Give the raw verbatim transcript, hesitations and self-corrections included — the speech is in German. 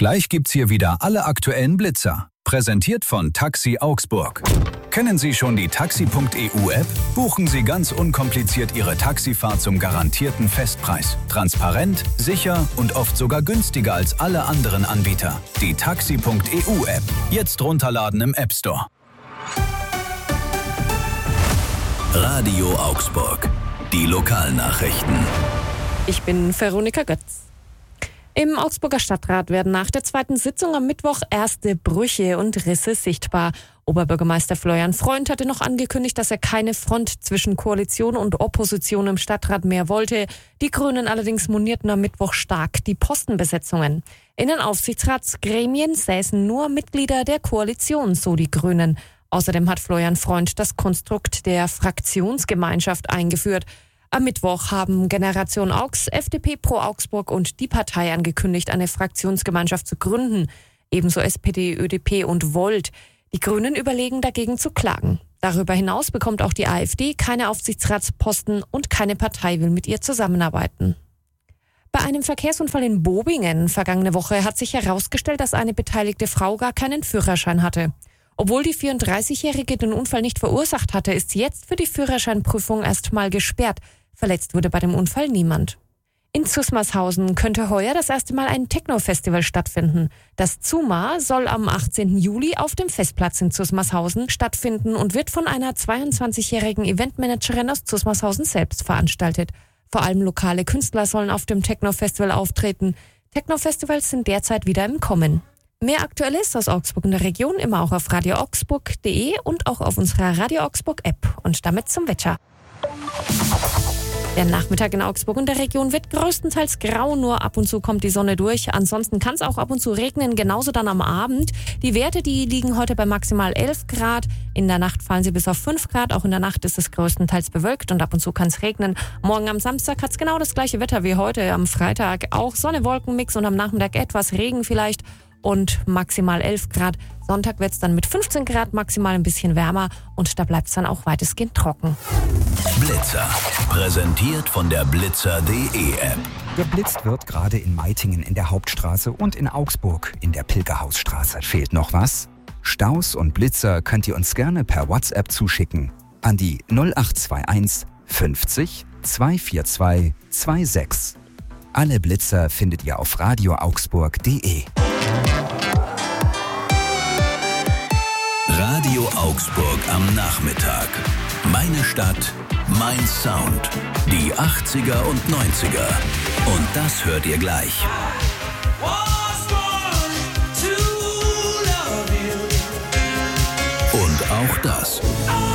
Gleich gibt's hier wieder alle aktuellen Blitzer. Präsentiert von Taxi Augsburg. Kennen Sie schon die taxi punkt e u App? Buchen Sie ganz unkompliziert Ihre Taxifahrt zum garantierten Festpreis. Transparent, sicher und oft sogar günstiger als alle anderen Anbieter. Die taxi punkt e u App. Jetzt runterladen im App Store. Radio Augsburg. Die Lokalnachrichten. Ich bin Veronika Götz. Im Augsburger Stadtrat werden nach der zweiten Sitzung am Mittwoch erste Brüche und Risse sichtbar. Oberbürgermeister Florian Freund hatte noch angekündigt, dass er keine Front zwischen Koalition und Opposition im Stadtrat mehr wollte. Die Grünen allerdings monierten am Mittwoch stark die Postenbesetzungen. In den Aufsichtsratsgremien säßen nur Mitglieder der Koalition, so die Grünen. Außerdem hat Florian Freund das Konstrukt der Fraktionsgemeinschaft eingeführt. Am Mittwoch haben Generation Augs, F D P Pro Augsburg und die Partei angekündigt, eine Fraktionsgemeinschaft zu gründen. Ebenso S P D, Ö D P und Volt. Die Grünen überlegen dagegen zu klagen. Darüber hinaus bekommt auch die AfD keine Aufsichtsratsposten und keine Partei will mit ihr zusammenarbeiten. Bei einem Verkehrsunfall in Bobingen vergangene Woche hat sich herausgestellt, dass eine beteiligte Frau gar keinen Führerschein hatte. Obwohl die vierunddreißigjährige den Unfall nicht verursacht hatte, ist sie jetzt für die Führerscheinprüfung erstmal gesperrt. Verletzt wurde bei dem Unfall niemand. In Zusmarshausen könnte heuer das erste Mal ein Techno-Festival stattfinden. Das Zuma soll am achtzehnten Juli auf dem Festplatz in Zusmarshausen stattfinden und wird von einer zweiundzwanzigjährigen Eventmanagerin aus Zusmarshausen selbst veranstaltet. Vor allem lokale Künstler sollen auf dem Techno-Festival auftreten. Techno-Festivals sind derzeit wieder im Kommen. Mehr Aktuelles aus Augsburg und der Region immer auch auf radio augsburg punkt de und auch auf unserer Radio Augsburg App. Und damit zum Wetter. Der Nachmittag in Augsburg und der Region wird größtenteils grau, nur ab und zu kommt die Sonne durch. Ansonsten kann es auch ab und zu regnen, genauso dann am Abend. Die Werte, die liegen heute bei maximal elf Grad. In der Nacht fallen sie bis auf fünf Grad. Auch in der Nacht ist es größtenteils bewölkt und ab und zu kann es regnen. Morgen am Samstag hat es genau das gleiche Wetter wie heute am Freitag. Auch Sonne-Wolken-Mix und am Nachmittag etwas Regen vielleicht. Und maximal elf Grad. Sonntag wird es dann mit fünfzehn Grad maximal ein bisschen wärmer und da bleibt es dann auch weitestgehend trocken. Blitzer. Präsentiert von der blitzer punkt de App. Geblitzt wird gerade in Meitingen in der Hauptstraße und in Augsburg in der Pilgerhausstraße. Fehlt noch was? Staus und Blitzer könnt ihr uns gerne per WhatsApp zuschicken an die null acht zwei eins fünfzig zweihundertvierundzwanzig sechsundzwanzig. Alle Blitzer findet ihr auf radio augsburg punkt de. Radio Augsburg am Nachmittag. Meine Stadt, mein Sound. Die achtziger und neunziger. Und das hört ihr gleich. Und auch das.